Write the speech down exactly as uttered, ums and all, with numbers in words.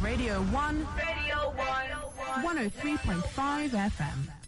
Radio one. Radio one. one oh three point five F M.